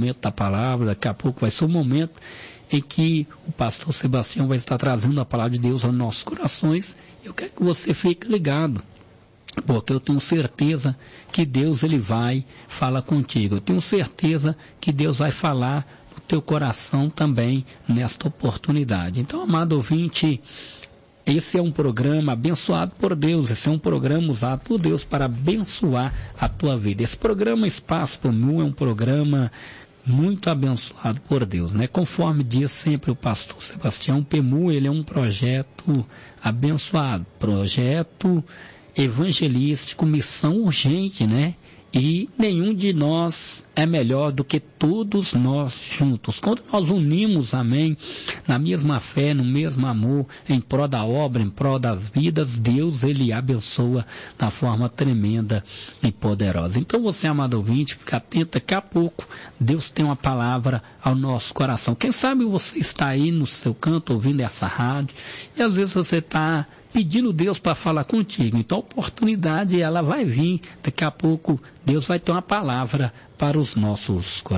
momento da palavra, daqui a pouco vai ser o momento em que o pastor Sebastião vai estar trazendo a palavra de Deus aos nossos corações. Eu quero que você fique ligado, porque eu tenho certeza que Deus ele vai falar contigo. Eu tenho certeza que Deus vai falar no teu coração também nesta oportunidade. Então, amado ouvinte, esse é um programa abençoado por Deus, esse é um programa usado por Deus para abençoar a tua vida. Esse programa Espaço PEMU é um programa muito abençoado por Deus, né? Conforme diz sempre o pastor Sebastião, PEMU, ele é um projeto abençoado, projeto evangelístico, missão urgente, né? E nenhum de nós é melhor do que todos nós juntos. Quando nós unimos, amém, na mesma fé, no mesmo amor, em prol da obra, em prol das vidas, Deus, ele abençoa da forma tremenda e poderosa. Então você, amado ouvinte, fica atento, daqui a pouco Deus tem uma palavra ao nosso coração. Quem sabe você está aí no seu canto ouvindo essa rádio e às vezes você está pedindo Deus para falar contigo. Então a oportunidade ela vai vir, daqui a pouco Deus vai ter uma palavra para os nossos corações.